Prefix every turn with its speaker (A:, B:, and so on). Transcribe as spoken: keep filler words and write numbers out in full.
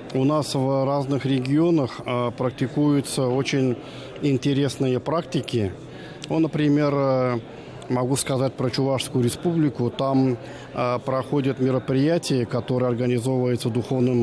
A: у нас в разных регионах э, практикуются очень интересные практики. Ну, например, э, могу сказать про Чувашскую республику. Там э, проходят мероприятия, которые организовываются духовным